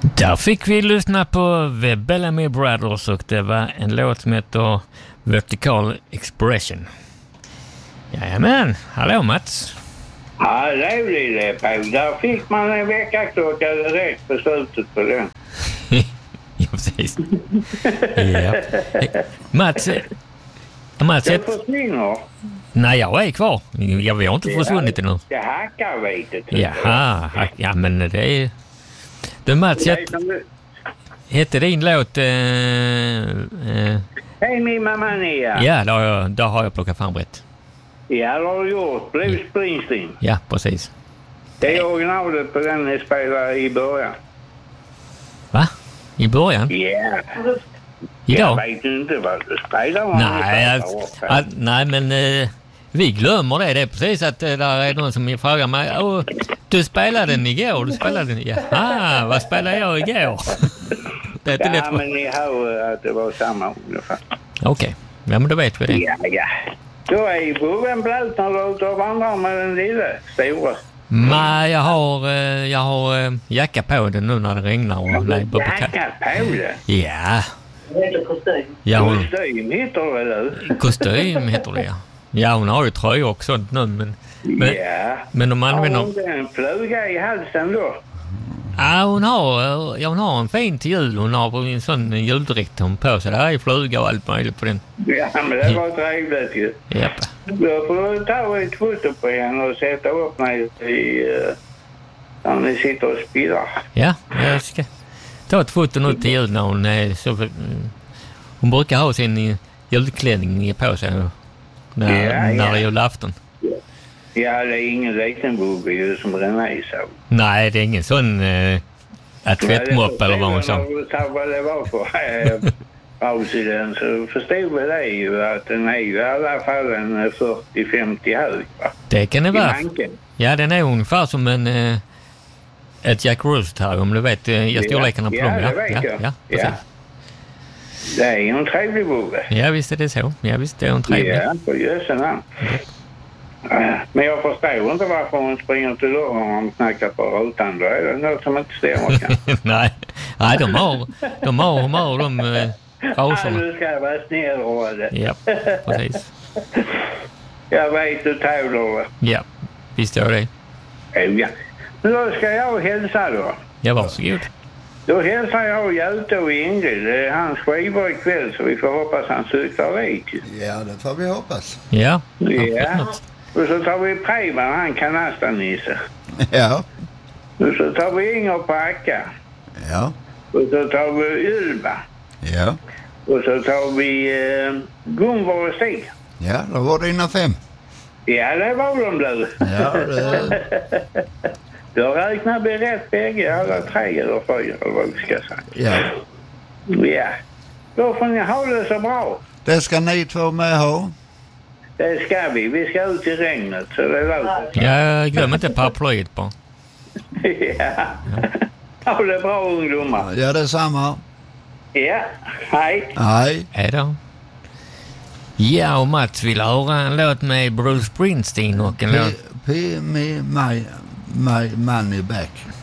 Där fick vi lyssna på The Bellamy Brothers och det var en låt som heter Vertical Expression. Jajamän, hallå Mats. Hallå lille Pau, där fick man en veckaklocka direkt på slutet på den. Ja, precis. Ja. Mats, jag försvinner. Nej, jag är kvar. Jag har inte försvunnit ännu. Det hackar, vet du. Jaha, ja men det är... Du Mats, hette din låt... Hej min mamma Nia. Ja, då har jag plockat fram rätt. Ja, det har du gjort. Bruce Springsteen. Ja, precis. Det är originalet på den ni spelar i början. Va? I början? Ja. Idag? Jag vet inte vad du spelar. Nej, men vi glömmer det. Det är precis att där är någon som frågar mig. Du spelade den igår. Jaha, vad spelade jag igår? Det är inte lätt. Men ni hör att det var samma ungefär. Okej, ja men då vet vi det. Ja. Då är ju boven blöt när du ute och vandrar med den lilla stora. Nej, jag har jacka på den nu när det regnar. Och jacka på det? Ja. Det heter kostym. Ja, kostym heter det, eller? Kostym heter det, ja. Ja, hon har ju tröja och sånt nu, men de använder... Har hon en fluga i halsen då? Ja, hon har en fin till jul. Hon har en sån juldräkt hon på sig. Det är fluga och allt möjligt på den. Ja, men det var trevligt ju. Japp. Då får du ta ett foto på henne och sätta upp mig i... när ni sitter och spelar. Ja, jag ska ta ett foto nu till jul när hon är så... Hon brukar ha sin julklänning på sig när det är julafton. Ja, det är ingen liten bubbe som René så. Nej, det är ingen sån tvättmopp eller vad hon sa. Vad det var för paus i den så förstod väl det ju att den är ju i alla fall en 40-50 hög. Va? Det kan det vara. Ja, den är ungefär som ett Jack Russell, om du vet storlekarna på dem. Ja, det vet jag. Ja, precis. Det är en trevlig bubbe. Ja, visst är det så. Ja, visst är hon trevlig. Ja, på jössen namn. Men jag förstår inte varför hon springer till dörren och hon knackar på rutan. Då är det något som inte stämmer kanske. Nej, de har humör, de raserna. Du ska vara snäll och det. Ja, precis. Jag vet du tålar det. Ja, visst gör det. Ja. Men då ska jag hälsa då. Ja, varsågod. Då hälsar jag Göte och Ingrid. Det är hans skivor ikväll så vi får hoppas han cyklar dit. Ja, det får vi hoppas. Ja. Och så tar vi Preiman, han kanasta-nisse. Ja. Och så tar vi Inger på Acka. Ja. Och så tar vi Ylva. Ja. Och så tar vi Gunvor och Stig. Ja, då var det dina 5. Ja, det var de du. Ja, det... Då räknar vi rätt bägge, alla 3 eller 4 eller vad vi ska säga. Ja. Ja. Då får ni ha det så bra. Det ska ni 2 med ha. Det ska vi. Vi ska ut i regnet så det låter. Ja, glöm inte paraplyet på. Ja. Ha det bra ungdomar. Ja, det är samma. Ja, hej. Hej. Hej då. Ja, och Mats vill höra en låt med Bruce Springsteen och en låt... Pay me my money back.